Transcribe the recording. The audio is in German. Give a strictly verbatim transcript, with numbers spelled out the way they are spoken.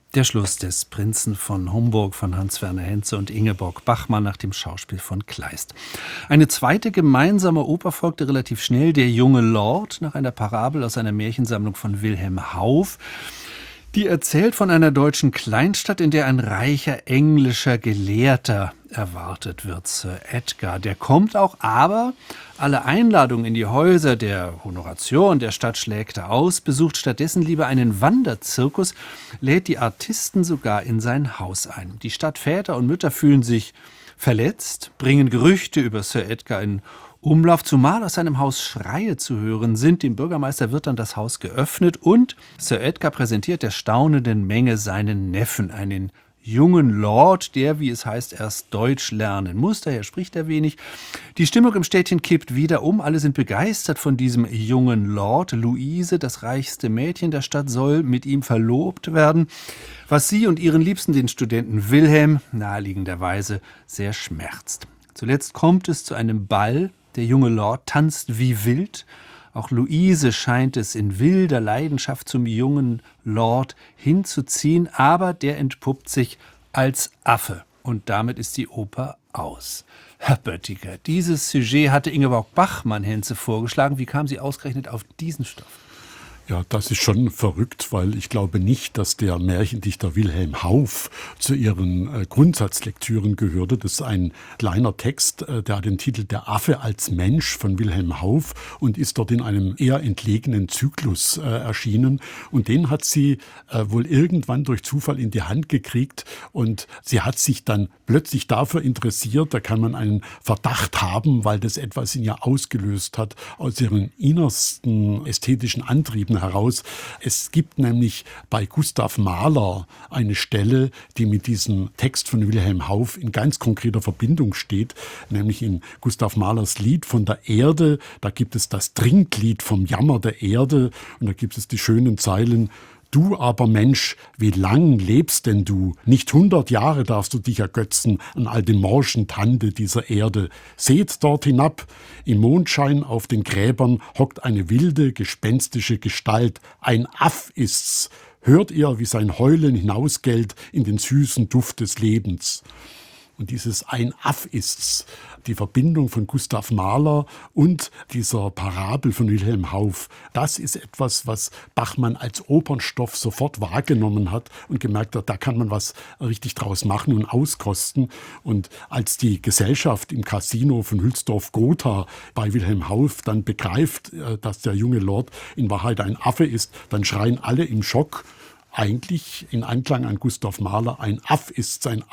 Der Schluss des Prinzen von Homburg von Hans-Werner Henze und Ingeborg Bachmann nach dem Schauspiel von Kleist. Eine zweite gemeinsame Oper folgte relativ schnell, Der junge Lord, nach einer Parabel aus einer Märchensammlung von Wilhelm Hauff. Die erzählt von einer deutschen Kleinstadt, in der ein reicher englischer Gelehrter erwartet wird, Sir Edgar. Der kommt auch, aber alle Einladungen in die Häuser der Honoratioren der Stadt schlägt er aus, besucht stattdessen lieber einen Wanderzirkus, lädt die Artisten sogar in sein Haus ein. Die Stadtväter und Mütter fühlen sich verletzt, bringen Gerüchte über Sir Edgar in Umlauf, zumal aus seinem Haus Schreie zu hören sind. Dem Bürgermeister wird dann das Haus geöffnet und Sir Edgar präsentiert der staunenden Menge seinen Neffen, einen jungen Lord, der, wie es heißt, erst Deutsch lernen muss. Daher spricht er wenig. Die Stimmung im Städtchen kippt wieder um. Alle sind begeistert von diesem jungen Lord. Luise, das reichste Mädchen der Stadt, soll mit ihm verlobt werden, was sie und ihren Liebsten, den Studenten Wilhelm, naheliegenderweise sehr schmerzt. Zuletzt kommt es zu einem Ball. Der junge Lord tanzt wie wild. Auch Luise scheint es in wilder Leidenschaft zum jungen Lord hinzuziehen, aber der entpuppt sich als Affe. Und damit ist die Oper aus. Herr Böttiger, dieses Sujet hatte Ingeborg Bachmann Henze vorgeschlagen. Wie kam sie ausgerechnet auf diesen Stoff? Ja, das ist schon verrückt, weil ich glaube nicht, dass der Märchendichter Wilhelm Hauff zu ihren äh, Grundsatzlektüren gehörte. Das ist ein kleiner Text, äh, der hat den Titel Der Affe als Mensch von Wilhelm Hauff und ist dort in einem eher entlegenen Zyklus äh, erschienen. Und den hat sie äh, wohl irgendwann durch Zufall in die Hand gekriegt und sie hat sich dann plötzlich dafür interessiert. Da kann man einen Verdacht haben, weil das etwas in ihr ausgelöst hat aus ihren innersten ästhetischen Antrieben heraus. Es gibt nämlich bei Gustav Mahler eine Stelle, die mit diesem Text von Wilhelm Hauff in ganz konkreter Verbindung steht, nämlich in Gustav Mahlers Lied von der Erde. Da gibt es das Trinklied vom Jammer der Erde und da gibt es die schönen Zeilen: Du aber Mensch, wie lang lebst denn du? Nicht hundert Jahre darfst du dich ergötzen an all dem morschen Tande dieser Erde. Seht dort hinab, im Mondschein auf den Gräbern hockt eine wilde, gespenstische Gestalt. Ein Aff ist's. Hört ihr, wie sein Heulen hinausgellt in den süßen Duft des Lebens. Und dieses Ein Aff ist's, die Verbindung von Gustav Mahler und dieser Parabel von Wilhelm Hauff, das ist etwas, was Bachmann als Opernstoff sofort wahrgenommen hat und gemerkt hat, da kann man was richtig draus machen und auskosten. Und als die Gesellschaft im Casino von Hülsdorf-Gotha bei Wilhelm Hauff dann begreift, dass der junge Lord in Wahrheit ein Affe ist, dann schreien alle im Schock, eigentlich in Anklang an Gustav Mahler: Ein Aff ist sein